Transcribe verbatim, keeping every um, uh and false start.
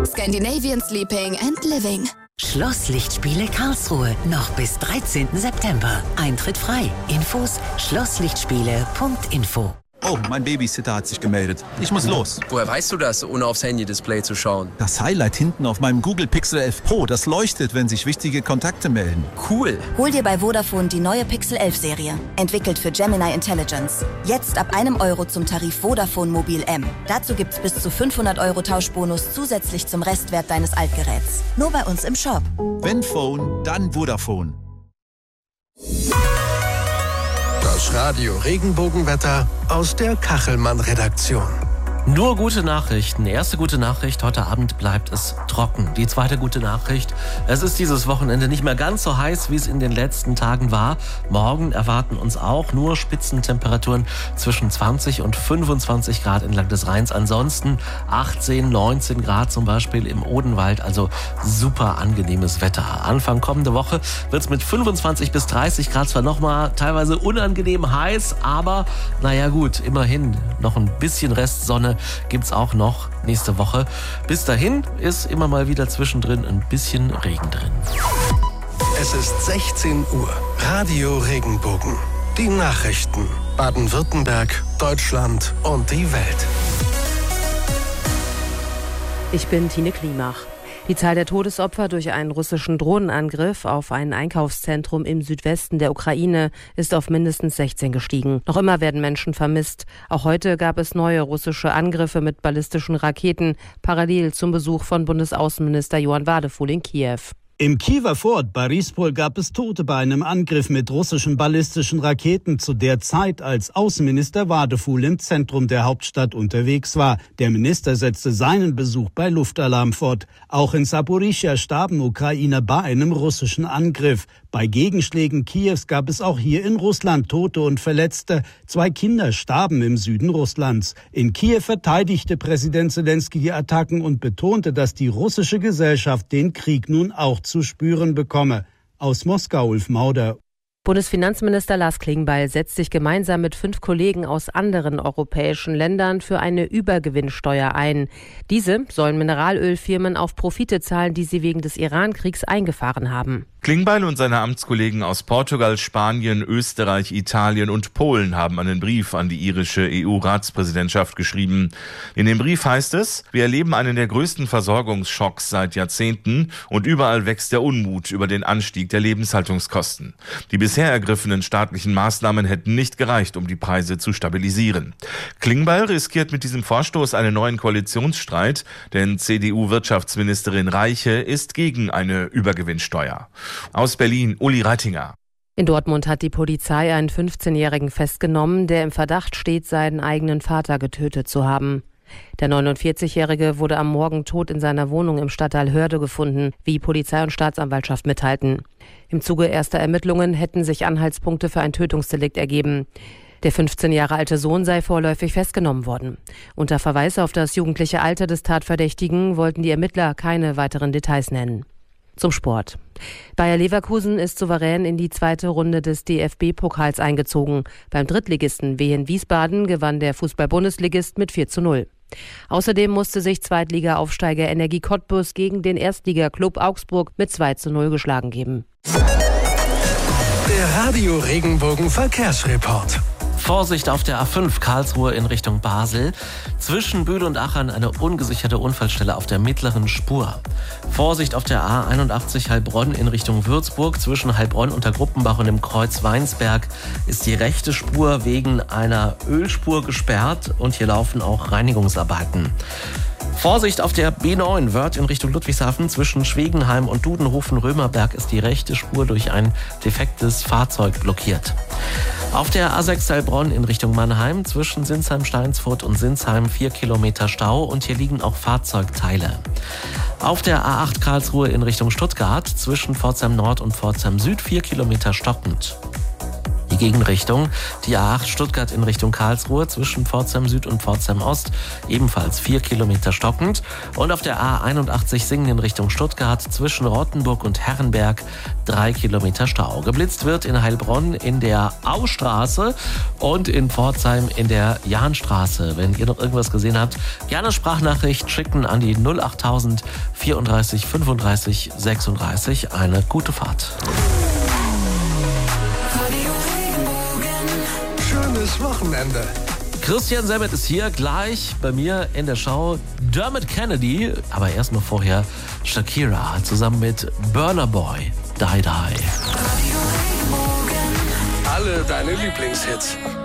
Scandinavian Sleeping and Living. Schlosslichtspiele Karlsruhe. Noch bis dreizehnten September. Eintritt frei. Infos schlosslichtspiele punkt info. Oh, mein Babysitter hat sich gemeldet. Ich muss los. Woher weißt du das, ohne aufs Handy-Display zu schauen? Das Highlight hinten auf meinem Google Pixel elf Pro, das leuchtet, wenn sich wichtige Kontakte melden. Cool. Hol dir bei Vodafone die neue Pixel elf Serie. Entwickelt für Gemini Intelligence. Jetzt ab einem Euro zum Tarif Vodafone Mobil M. Dazu gibt's bis zu fünfhundert Euro Tauschbonus zusätzlich zum Restwert deines Altgeräts. Nur bei uns im Shop. Wenn Phone, dann Vodafone. Das Radio Regenbogenwetter aus der Kachelmann-Redaktion. Nur gute Nachrichten. Erste gute Nachricht, heute Abend bleibt es trocken. Die zweite gute Nachricht, es ist dieses Wochenende nicht mehr ganz so heiß, wie es in den letzten Tagen war. Morgen erwarten uns auch nur Spitzentemperaturen zwischen zwanzig und fünfundzwanzig Grad entlang des Rheins. Ansonsten achtzehn, neunzehn Grad zum Beispiel im Odenwald, also super angenehmes Wetter. Anfang kommende Woche wird es mit fünfundzwanzig bis dreißig Grad zwar nochmal teilweise unangenehm heiß, aber naja gut, immerhin noch ein bisschen Restsonne gibt's auch noch nächste Woche. Bis dahin ist immer mal wieder zwischendrin ein bisschen Regen drin. Es ist sechzehn Uhr. Radio Regenbogen. Die Nachrichten. Baden-Württemberg, Deutschland und die Welt. Ich bin Tine Klimach. Die Zahl der Todesopfer durch einen russischen Drohnenangriff auf ein Einkaufszentrum im Südwesten der Ukraine ist auf mindestens sechzehn gestiegen. Noch immer werden Menschen vermisst. Auch heute gab es neue russische Angriffe mit ballistischen Raketen, parallel zum Besuch von Bundesaußenminister Johann Wadefuhl in Kiew. Im Kiewer Vorort Borispol gab es Tote bei einem Angriff mit russischen ballistischen Raketen zu der Zeit, als Außenminister Wadefuhl im Zentrum der Hauptstadt unterwegs war. Der Minister setzte seinen Besuch bei Luftalarm fort. Auch in Saporischschja starben Ukrainer bei einem russischen Angriff. Bei Gegenschlägen Kiews gab es auch hier in Russland Tote und Verletzte. Zwei Kinder starben im Süden Russlands. In Kiew verteidigte Präsident Selenskyj die Attacken und betonte, dass die russische Gesellschaft den Krieg nun auch zu spüren bekomme. Aus Moskau, Ulf Mauder. Bundesfinanzminister Lars Klingbeil setzt sich gemeinsam mit fünf Kollegen aus anderen europäischen Ländern für eine Übergewinnsteuer ein. Diese sollen Mineralölfirmen auf Profite zahlen, die sie wegen des Iran-Kriegs eingefahren haben. Klingbeil und seine Amtskollegen aus Portugal, Spanien, Österreich, Italien und Polen haben einen Brief an die irische E U-Ratspräsidentschaft geschrieben. In dem Brief heißt es: Wir erleben einen der größten Versorgungsschocks seit Jahrzehnten und überall wächst der Unmut über den Anstieg der Lebenshaltungskosten. Die bisher ergriffenen staatlichen Maßnahmen hätten nicht gereicht, um die Preise zu stabilisieren. Klingbeil riskiert mit diesem Vorstoß einen neuen Koalitionsstreit, denn C D U-Wirtschaftsministerin Reiche ist gegen eine Übergewinnsteuer. Aus Berlin, Uli Reitinger. In Dortmund hat die Polizei einen fünfzehnjährigen festgenommen, der im Verdacht steht, seinen eigenen Vater getötet zu haben. Der neunundvierzigjährige wurde am Morgen tot in seiner Wohnung im Stadtteil Hörde gefunden, wie Polizei und Staatsanwaltschaft mitteilten. Im Zuge erster Ermittlungen hätten sich Anhaltspunkte für ein Tötungsdelikt ergeben. Der fünfzehn Jahre alte Sohn sei vorläufig festgenommen worden. Unter Verweis auf das jugendliche Alter des Tatverdächtigen wollten die Ermittler keine weiteren Details nennen. Zum Sport. Bayer Leverkusen ist souverän in die zweite Runde des D F B-Pokals eingezogen. Beim Drittligisten Wien Wiesbaden gewann der Fußball-Bundesligist mit vier zu null. Außerdem musste sich Zweitliga-Aufsteiger Energie Cottbus gegen den Erstligaklub Augsburg mit zwei zu null geschlagen geben. Der Radio Regenbogen Verkehrsreport. Vorsicht auf der A fünf Karlsruhe in Richtung Basel. Zwischen Bühl und Achern eine ungesicherte Unfallstelle auf der mittleren Spur. Vorsicht auf der A einundachtzig Heilbronn in Richtung Würzburg. Zwischen Heilbronn und der Gruppenbach und dem Kreuz Weinsberg ist die rechte Spur wegen einer Ölspur gesperrt und hier laufen auch Reinigungsarbeiten. Vorsicht auf der B neun Wörth in Richtung Ludwigshafen. Zwischen Schwegenheim und Dudenhofen-Römerberg ist die rechte Spur durch ein defektes Fahrzeug blockiert. Auf der A sechs Heilbronn in Richtung Mannheim zwischen Sinsheim-Steinsfurt und Sinsheim vier Kilometer Stau und hier liegen auch Fahrzeugteile. Auf der A acht Karlsruhe in Richtung Stuttgart zwischen Pforzheim Nord und Pforzheim Süd vier Kilometer stockend. Die Gegenrichtung, die A acht Stuttgart in Richtung Karlsruhe zwischen Pforzheim Süd und Pforzheim Ost, ebenfalls vier Kilometer stockend. Und auf der A einundachtzig Singen in Richtung Stuttgart zwischen Rottenburg und Herrenberg drei Kilometer Stau. Geblitzt wird in Heilbronn in der Austraße und in Pforzheim in der Jahnstraße. Wenn ihr noch irgendwas gesehen habt, gerne Sprachnachricht schicken an die null achttausend vierunddreißig fünfunddreißig sechsunddreißig. Eine gute Fahrt. Schönes Wochenende. Christian Semmet ist hier gleich bei mir in der Show. Dermot Kennedy, aber erstmal vorher Shakira zusammen mit Burna Boy. Die Die. Alle deine Lieblingshits.